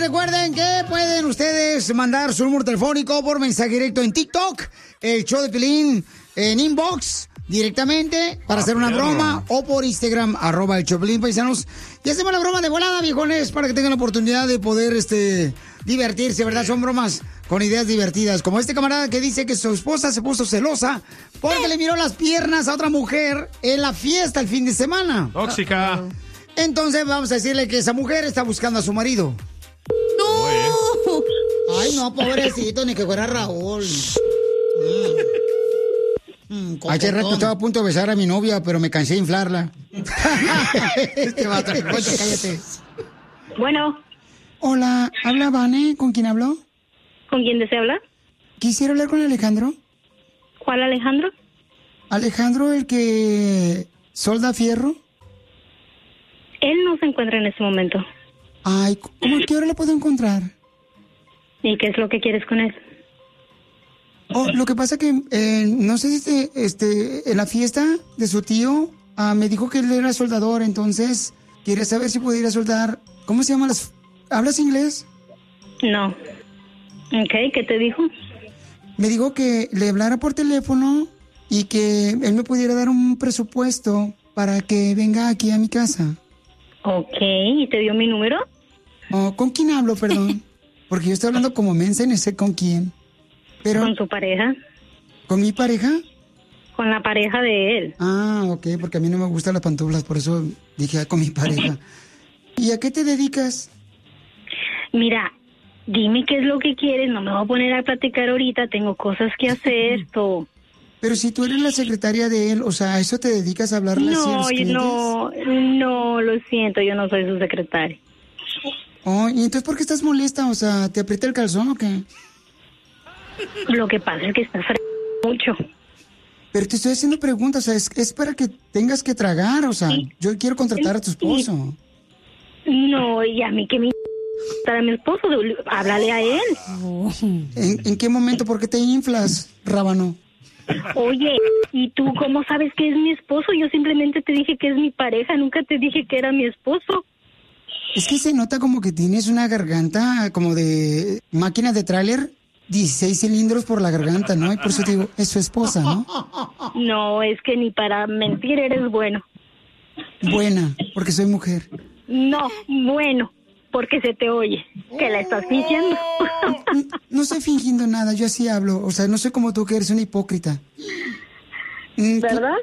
recuerden que pueden ustedes mandar su número telefónico por mensaje directo en TikTok, el show de Piolín, en inbox, directamente, para hacer una broma, o por Instagram, @el show de Piolín, paisanos. Y hacemos la broma de volada, viejones, para que tengan la oportunidad de poder, divertirse, ¿verdad? Son bromas con ideas divertidas. Como este camarada que dice que su esposa se puso celosa porque le miró las piernas a otra mujer en la fiesta el fin de semana. Tóxica. Entonces vamos a decirle que esa mujer está buscando a su marido. ¡No! Ay, no, pobrecito, ni que fuera Raúl. Hace rato estaba a punto de besar a mi novia, pero me cansé de inflarla. Cállate. Bueno. Hola, ¿habla Vane? ¿Con quién habló? ¿Con quién desea hablar? Quisiera hablar con Alejandro. ¿Cuál Alejandro? Alejandro, el que solda fierro. Él no se encuentra en este momento. Ay, ¿cómo qué hora lo puedo encontrar? ¿Y qué es lo que quieres con él? Oh, lo que pasa que, no sé si en la fiesta de su tío, me dijo que él era soldador, entonces quería saber si podía ir a soldar. ¿Cómo se llama las...? ¿Hablas inglés? No. Ok, ¿qué te dijo? Me dijo que le hablara por teléfono y que él me pudiera dar un presupuesto para que venga aquí a mi casa. Ok, ¿y te dio mi número? Oh, ¿con quién hablo, perdón? Porque yo estoy hablando como mensa y no sé con quién. Pero, ¿Con su pareja? ¿Con mi pareja? Con la pareja de él. Ah, ok, porque a mí no me gustan las pantuflas, por eso dije con mi pareja. ¿Y a qué te dedicas? Mira, dime qué es lo que quieres, no me voy a poner a platicar ahorita, tengo cosas que hacer, todo. Pero si tú eres la secretaria de él, o sea, ¿a eso te dedicas a hablarle así a los clientes? No, lo siento, yo no soy su secretaria. Oh, ¿y entonces por qué estás molesta? O sea, ¿te aprieta el calzón o qué? Lo que pasa es que está mucho. Pero te estoy haciendo preguntas, o sea, es para que tengas que tragar, o sea, yo quiero contratar a tu esposo. No, y a mí que me a mi esposo, háblale a él. ¿En qué momento? ¿Por qué te inflas, rábano? Oye, ¿y tú cómo sabes que es mi esposo? Yo simplemente te dije que es mi pareja, nunca te dije que era mi esposo. Es que se nota como que tienes una garganta como de máquina de tráiler, 16 cilindros por la garganta, ¿no? Y por eso te digo, es su esposa, ¿no? No, es que ni para mentir eres bueno. Buena, porque soy mujer. No, bueno, porque se te oye, que la estás fingiendo. No estoy fingiendo nada, yo así hablo, o sea, no soy como tú que eres una hipócrita. ¿Verdad?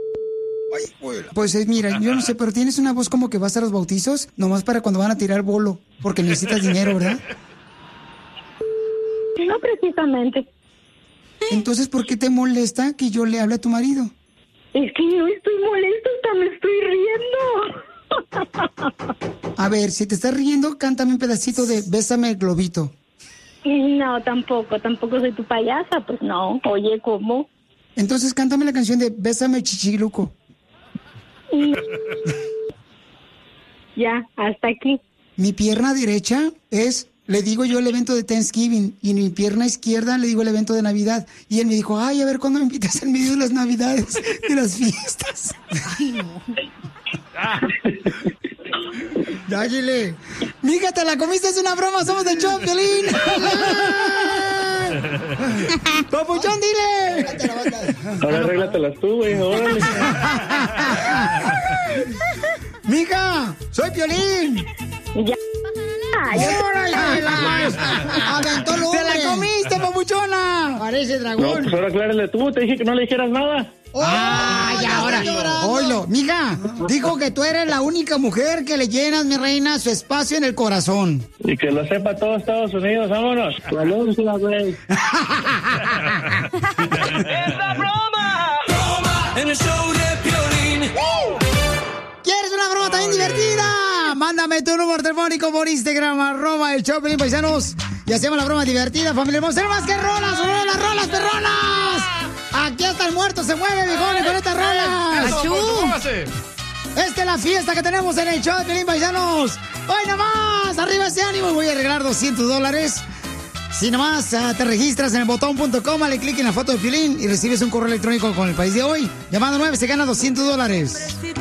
Pues mira, yo no sé, pero tienes una voz como que vas a los bautizos, nomás para cuando van a tirar bolo, porque necesitas dinero, ¿verdad? No precisamente. Entonces, ¿por qué te molesta que yo le hable a tu marido? Es que no estoy molesta, hasta me estoy riendo. A ver, si te estás riendo, cántame un pedacito de Bésame el globito. No, tampoco soy tu payasa, pues no. Oye, ¿cómo? Entonces, cántame la canción de Bésame el chichiluco. Ya, hasta aquí. Mi pierna derecha es, le digo yo el evento de Thanksgiving, y mi pierna izquierda le digo el evento de Navidad. Y él me dijo, ay, a ver, ¿cuándo me invitas al medio de las Navidades, de las fiestas? Ay, no. Ya, Gile. Mija, te la comiste, es una broma, somos de show, Piolín. ¡Papuchón, dile! Ahora arréglatelas tú, güey, órale. Mija, soy Piolín. Ya. ¡Aventó el hombre! ¡Te la comiste, papuchona! Parece dragón. No, pues ahora aclárale tú, te dije que no le dijeras nada. Ya ahora. Oilo, mija, dijo que tú eres la única mujer que le llenas, mi reina, su espacio en el corazón. Y que lo sepa todo Estados Unidos, vámonos. Valórsela, güey. ¡Es la broma! ¡Broma! En el show de Piolín. ¿Quieres una broma también divertida? Mándame tu número telefónico por Instagram, @el show de Piolín, paisanos. Y hacemos la broma divertida, familia. Vamos a hacer más que rolas, rolas, perronas. Aquí hasta el muerto se mueve, viejones, con estas rolas. Esta es la fiesta que tenemos en el show de Piolín, paisanos. Hoy nomás, arriba ese ánimo. Voy a regalar $200. Si nomás te registras en el botón.com, dale clic en la foto de Piolín y recibes un correo electrónico con el país de hoy. Llamando 9 se gana $200.